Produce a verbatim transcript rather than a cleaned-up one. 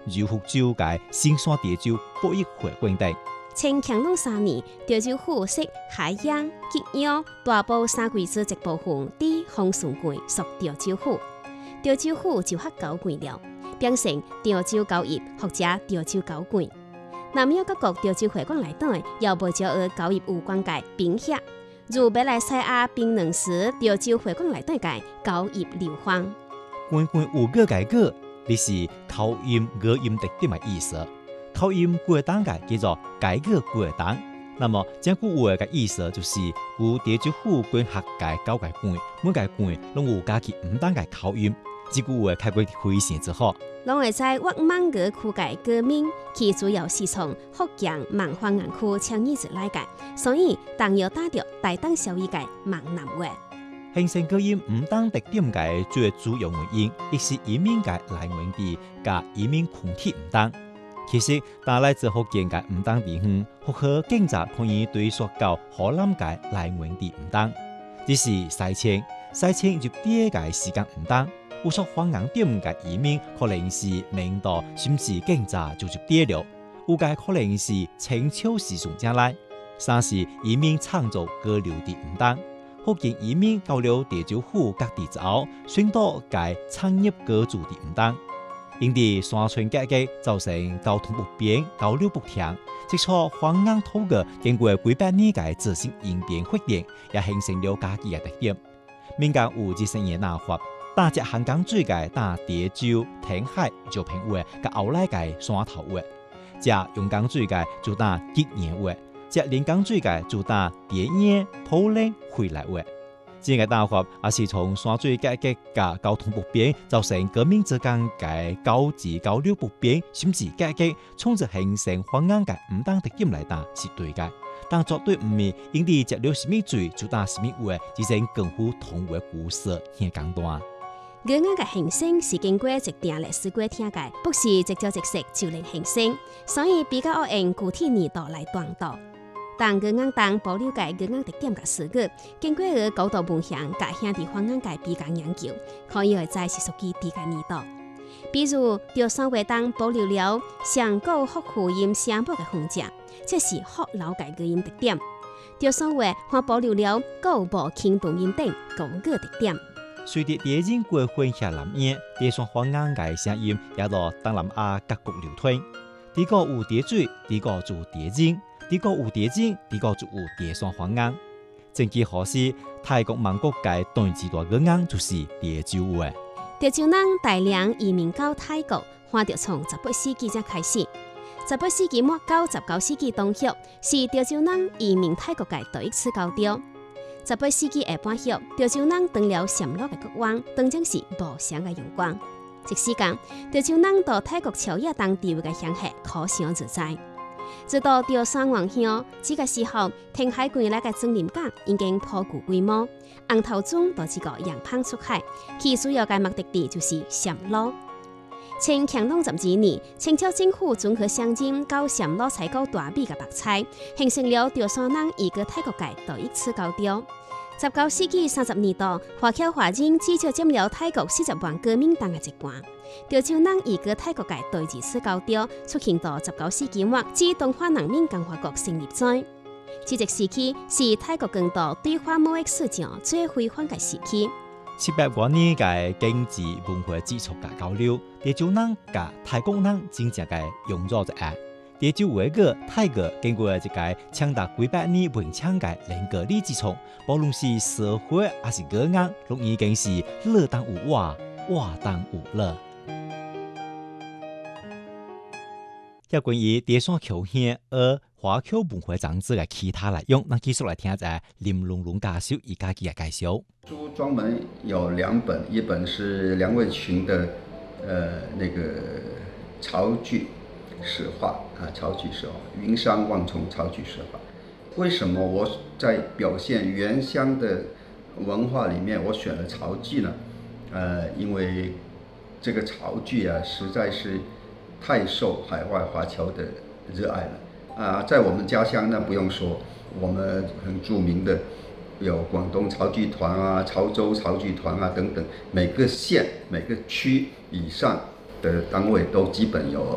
柔福州嘅新山潮州博弈會館等。 清乾隆三年，潮州府設海洋、吉陽、大埔三縣市直部縣佇紅樹縣屬潮州府，潮州府就合九縣了，變成潮州教育或者潮州九縣。南洋各國潮州會館內底，又被招學教育有關嘅兵協，如馬來西亞檳榔市潮州會館內底嘅教育流芳。 關關有個改革，你是口音語音特點嘅意思。口音過檔嘅叫做改革過檔，那麼將古話嘅意思就是古潮州府管轄嘅九個縣，每個縣攏有家己唔同嘅口音。這句話開過非常之好。 攏會在沃芒語區嘅歌名，其主要是從福建閩華人區遷移而來嘅，所以當要打着大同小異嘅閩南話。 形成個音唔同特點嘅最主要原因，亦是移民嘅來源地加移民群體唔同。其實，但來自福建嘅唔同地方，符合警察可以對溯到河南嘅來源地唔同，只是西遷，西遷入地嘅時間唔同。有所方向點嘅移民可能是明代甚至警察就入地了，有嘅可能是清朝時順正來，三是移民創造交流地唔同。福建移民到了潮州府各地之後，選到嘅產業居住地唔同。因地山村改革造成交通不便、交流不暢，即錯方硬土嘅經過幾百年嘅自行應變發展，也形成了家己嘅特點。民間有自身嘅拿法，打隻漢江水嘅打潮州、填海、石屏話，甲後來嘅山頭話；隻用江水嘅就打吉年話；隻連江水嘅就打蝶燕、普寧、回來話。這個打法也是從山水改革加交通不便，造成革命之間嘅交治交流不便，甚至改革從而形成方言嘅唔同特點來打是對嘅，但絕對唔係因地接了什麼水就打什麼話，只成近乎同話故事很簡單。 語言嘅形成是經過一定歷史過程嘅，不是直接直食就能形成，所以比較按具體年度來斷導。但語言當保留嘅語言特點嘅事據，經過個高度分析加兄弟方言嘅比較研究，可以會在是屬於第個年度。比如，潮汕話當保留了上古福語音聲母嘅分支，這是福老嘅語音特點。潮汕話還保留了古無輕重音等古語特點。 隨着地震過分下南邊，潮汕方言嘅聲音也到東南亞各國流傳。第個有潮水，第個就地震。第個有地震，第個就有潮汕方言。正據可是泰國曼谷嘅短字大語言就是潮州話。 潮州人大量移民到泰國，話着從十八世紀才開始。十八世紀末到十九世紀中葉，是潮州人移民泰國嘅第一次高調。十八世紀下半葉，潮州人登了暹羅嘅國王，當將是無雙嘅榮光。即時間，潮州人到泰國朝野當地位嘅鄉下可想而知。直到潮汕灣鄉這個時候，填海歸來嘅證林港已經頗具規模，紅頭中到這個洋棒出海，其主要嘅目的地就是暹羅。清乾隆十二年，清朝政府綜合象徵到暹羅採購大米嘅白菜，形成了潮汕人移居泰國嘅第一次高調。十九世紀三十年代，華僑華人至少佔了泰國四十萬國民黨嘅一半。潮州人移居泰國嘅第二次高調出現到十九世紀末至中華人民共和國成立在。這個時期是泰國更多對華貿易市場最輝煌嘅時期。 七百多年嘅經濟文化基礎嘅交流，潮州人和泰國人真正嘅融入一下。潮州話語、泰語經過一個長達幾百年文昌嘅人格力基礎，無論是社會還是語言，都已經是樂當有話，話當有樂。有關於潮汕口音而華僑文化長子嘅其他內容，那繼續來聽下林龍龍教授以家己嘅介紹。 書專門有兩本，一本是梁衛群的，呃，那個潮劇史話啊，潮劇史話，雲山萬重潮劇史話。為什麼我在表現原鄉的文化裡面，我選了潮劇呢？呃，因為這個潮劇啊，實在是太受海外華僑的熱愛了啊！在我們家鄉呢，不用說，我們很著名的有廣東潮劇團啊、潮州潮劇團啊等等，每個縣、每個區以上的單位都基本有